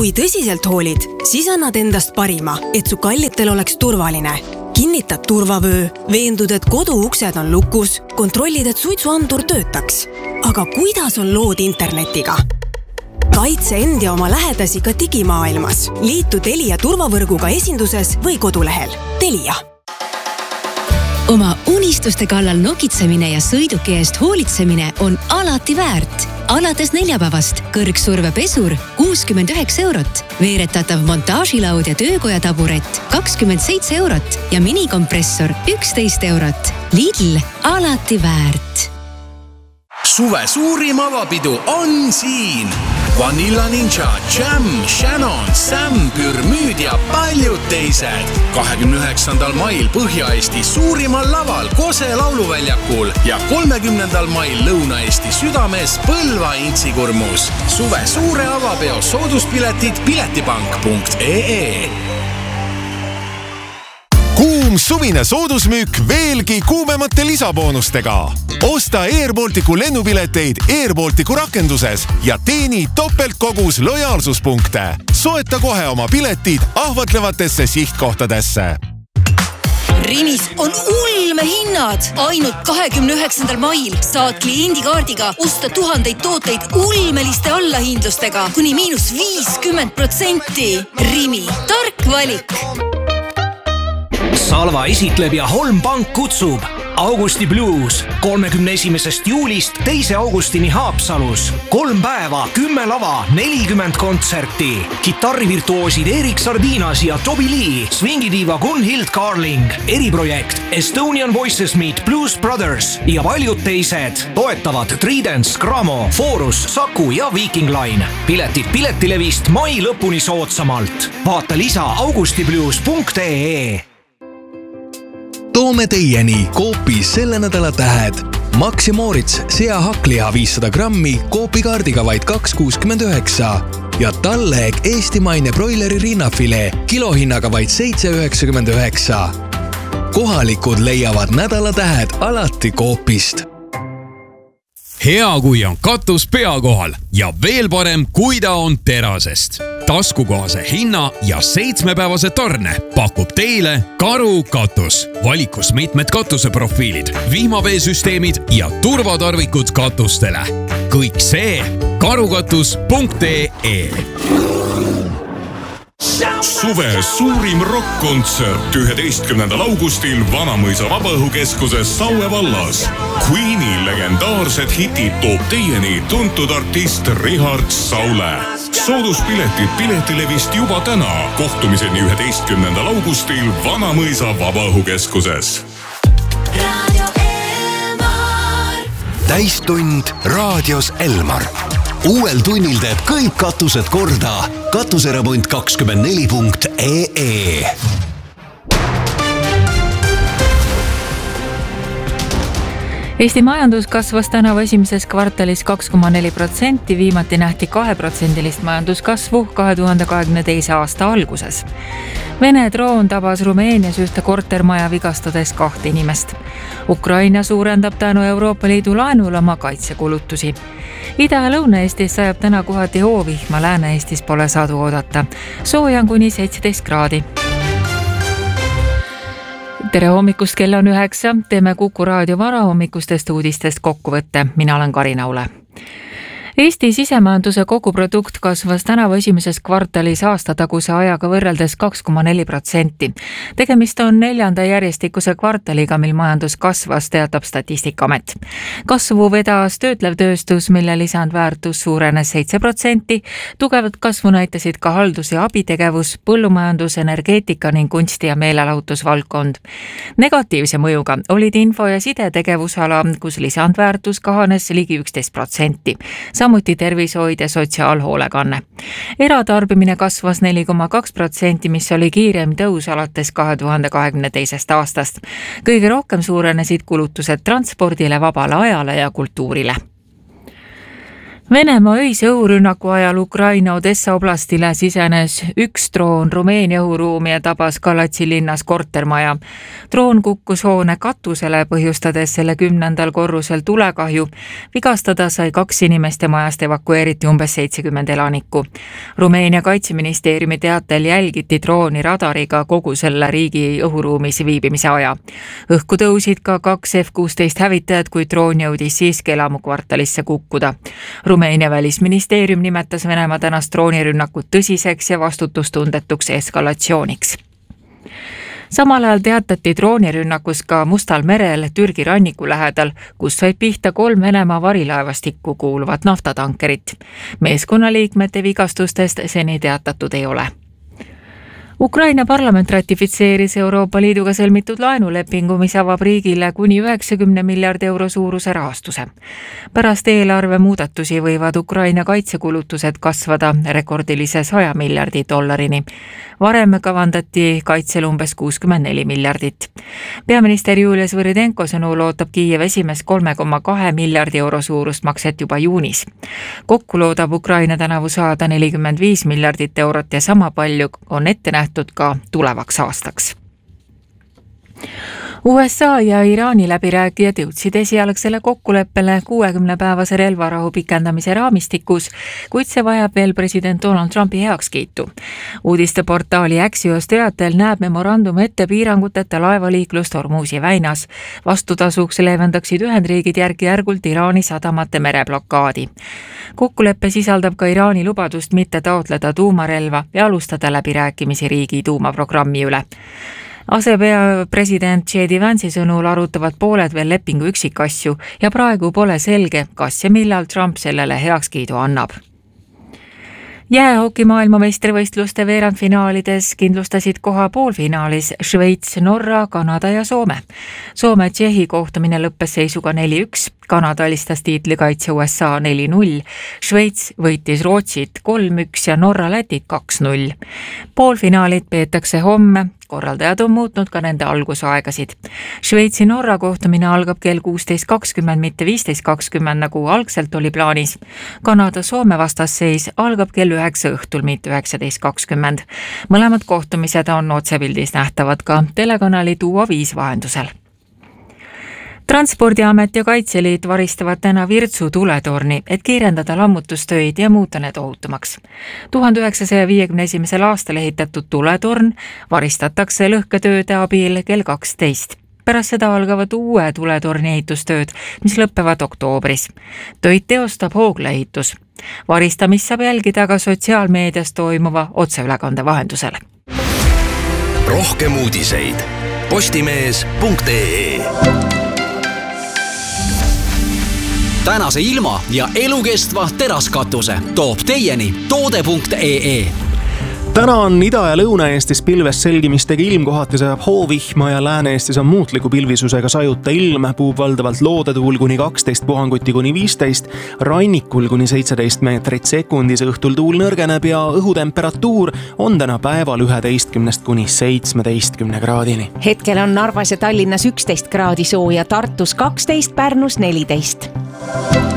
Kui tõsiselt hoolid, siis annad endast parima, et su kallitel oleks turvaline. Kinnitad turvavöö, veendud, et koduuksed on lukus, kontrollid, et suitsuandur töötaks. Aga kuidas on lood internetiga? Kaitse end ja oma lähedasi ka digimaailmas. Liitu Telia turvavõrguga esinduses või kodulehel. Telia. Oma unistuste kallal nokitsemine ja sõiduki eest hoolitsemine on alati väärt. Alates neljapäevast kõrgsurvepesur 69 €, veeretatav montaažilaud ja töökoja taburet 27 € ja minikompressor 11 €. Lidl alati väärt. Suve suurim avapidu on siin. Vanilla Ninja, Jam, Shannon, Sam, Pürmüüd ja paljud teised. 29. mail Põhja-Eesti suurimal laval Kose lauluväljakul ja 30. mail Lõuna-Eesti südames Põlva Intsikurmus. Suve suure avapeo sooduspiletid piletipank.ee. Kuum suvine soodusmüük veelgi kuumemate lisaboonustega. Osta Airbalticu lennupileteid Airbalticu rakenduses ja teeni topeltkogus lojaalsuspunkte. Soeta kohe oma piletid ahvatlevatesse sihtkohtadesse. Rimis on ulmehinnad. Ainult 29. mail saad kliendikaardiga osta tuhandeid tooteid ulmeliste allahindlustega kuni -50%. Rimi, tark valik. Salva esitleb ja Holm Pank kutsub Augusti Blues 31. juulist 2. augustini Haapsalus. 3 päeva, 10 lava, 40 kontserti. Kitarrivirtuoosid Erik Sardinas ja Toby Lee, swingidiiva Gunhild Carling, eriprojekt Estonian Voices Meet Blues Brothers ja paljud teised. Toetavad Tridents, Gramo, Forus, Saku ja Viking Line. Piletid Piletilevist mai lõpuni soodsamalt. Vaata lisa augustiblues.ee. Toome teieni Coopi selle nädala tähed. Max ja Moritz seahakliha 500 grammi Coopi-kaardiga vaid 2,69 ja Talleg eestimaine broileri rinnafilee kilohinnaga vaid 7,99. Kohalikud leiavad nädala tähed alati Coopist. Hea, kui on katus pea kohal ja veel parem, kui ta on terasest. Taskukohase hinna ja 7-päevase tarne pakub teile Karu katus. Valikus mitmed katuseprofiilid, vihmaveesüsteemid ja turvatarvikud katustele. Kõik see karukatus.ee. Suve suurim rock-kontsert 11. augustil Vanamõisa Vabaõhukeskuses Saue vallas. Queeni legendaarsed hitid toob teieni tuntud artist Richard Saule. Sooduspiletid Piletilevist juba täna. Kohtumiseni 11. augustil Vanamõisa Vabaõhukeskuses. Täistund raadios Elmar. Uuel tunnil teeb kõik katused korda. Katuseremont24.ee. Eesti majandus kasvas tänavu esimeses kvartalis 2,4%, viimati nähti 2% majanduskasvu 2022. aasta alguses. Vene droon tabas Rumeenias ühte kortermaja vigastades 2 inimest. Ukraina suurendab tänu Euroopa Liidu laenul oma kaitsekulutusi. Ida- ja Lõuna-Eestis sajab täna kohati hoovihma, Lääne-Eestis pole sadu oodata. Sooja on kuni 17 kraadi. Tere hommikust, kell on 9. Teeme Kuku raadio varahommikustest uudistest kokkuvõtte. Mina olen Karina Ule. Eesti sisemajanduse koguprodukt kasvas tänavu esimeses kvartalis aastataguse ajaga võrreldes 2,4%. Tegemist on 4. järjestikuse kvartaliga, mil majandus kasvas, teatab Statistikaamet. Kasvu vedas töötlev tööstus, mille lisandväärtus suurenes 7%. Tugevat kasvu näitasid ka haldus- ja abitegevus, põllumajandus, energeetika ning kunsti- ja meelelahutusvaldkond. Negatiivse mõjuga olid info- ja sidetegevusala, kus lisandväärtus kahanes ligi 11%. Samuti tervishoid ja sotsiaalhoolekanne. Eratarbimine kasvas 4,2%, mis oli kiirem tõus alates 2022. aastast. Kõige rohkem suurenesid kulutused transpordile, vabale ajale ja kultuurile. Venemaa öise õhurünnaku ajal Ukraina Odessa oblastile sisenes üks droon Rumeenia õhuruumi ja tabas Galatsi linnas kortermaja. Droon kukkus hoone katusele, põhjustades selle 10. korrusel tulekahju. Vigastada sai 2 inimest ja majast evakueeriti umbes 70 elanikku. Rumeenia kaitseministeeriumi teatel jälgiti drooni radariga kogu selle riigi õhuruumis viibimise aja. Õhku tõusid ka 2 F-16 hävitajad, kui droon jõudis siiski elamukvartalisse kukkuda. Rumeenia välisministeerium nimetas Venemaa tänast droonirünnakut tõsiseks ja vastutustundetuks eskalatsiooniks. Samal ajal teatati droonirünnakus ka Mustal merel Türgi ranniku lähedal, kus said pihta 3 Venemaa varilaevastikku kuuluvat naftatankerit. Meeskonnaliikmete vigastustest seni teatatud ei ole. Ukraina parlament ratifitseeris Euroopa Liiduga sõlmitud laenulepingu, mis avab riigile kuni 90 miljardi euro suuruse rahastuse. Pärast eelarve muudatusi võivad Ukraina kaitsekulutused kasvada rekordilise 100 miljardi dollarini. Varem kavandati kaitsel umbes 64 miljardit. Peaminister Julia Svõridenko sõnul ootab Kiiev esimest 3,2 miljardi euro suurust makset juba juunis. Kokku loodab Ukraina tänavu saada 45 miljardit eurot ja sama palju on ette nähtud ka tulevaks aastaks. USA ja Iraani läbirääkijad jõudsid esialgsele kokkuleppele 60-päevase relvarahu pikendamise raamistikus, kuid see vajab veel president Donald Trumpi heakskiitu. Uudisteportaali Axios teatel näeb memorandum ette piiranguteta laevaliiklust Hormuzi väinas. Vastutasuks leevendaksid Ühendriigid järk-järgult Iraani sadamate mereblokaadi. Kokkuleppe sisaldab ka Iraani lubadust mitte taotleda tuumarelva ja alustada läbirääkimisi riigi tuumaprogrammi üle. Asepeapresident J.D. Vance'i sõnul arutavad pooled veel lepingu üksikasju ja praegu pole selge, kas ja millal Trump sellele heakskiidu annab. Jäähoki maailmameistrivõistluste veerandfinaalides kindlustasid koha poolfinaalis Šveits, Norra, Kanada ja Soome. Soome-Tšehhi kohtumine lõppes seisuga 4-1, Kanada alistas tiitlikaitse USA 4-0, Šveits võitis Rootsit 3-1 ja Norra Lätit 2-0. Poolfinaalid peetakse homme, korraldajad on muutnud ka nende algusaegasid. Šveitsi Norra kohtumine algab kell 16.20, mitte 15.20, nagu algselt oli plaanis. Kanada Soome vastasseis algab kell 9 õhtul, mitte 19.20. Mõlemad kohtumised on otsepildis nähtavad ka telekanali Duo 5 vahendusel. Transpordiamet ja Kaitseliit varistavad täna Virtsu tuletorni, et kiirendada lammutustöid ja muuta need ohutumaks. 1951. aastal ehitatud tuletorn varistatakse lõhketööde abil kell 12. Pärast seda algavad uue tuletorni ehitustööd, mis lõppevad oktoobris. Töid teostab Hoogla-ehitus. Varistamist saab jälgida ka sotsiaalmeedias toimuva otseülekande vahendusel. Rohkem uudiseid postimees.ee. Tänase ilma ja elukestva teraskatuse toob teieni toode.ee. Täna on Ida- ja Lõuna-Eestis pilves selgimistega ilm, kohati sajab hoovihma ja Lääne-Eestis on muutliku pilvisusega sajuta ilm, puhub valdavalt loodetuul kuni 12, puhanguti kuni 15, rannikul kuni 17 meetrit sekundis, õhtul tuul nõrgeneb ja õhutemperatuur on täna päeval 11 kuni 17 kraadini. Hetkel on Narvas ja Tallinnas 11 kraadi sooja, Tartus 12, Pärnus 14.